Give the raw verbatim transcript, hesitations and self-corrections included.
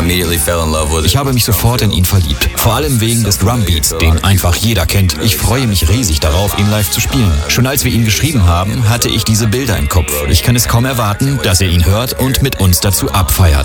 Ich habe mich sofort in ihn verliebt. Vor allem wegen des Drumbeats, den einfach jeder kennt. Ich freue mich riesig darauf, ihn live zu spielen. Schon als wir ihn geschrieben haben, hatte ich diese Bilder im Kopf. Ich kann es kaum erwarten, dass er ihn hört und mit uns dazu abfeiert.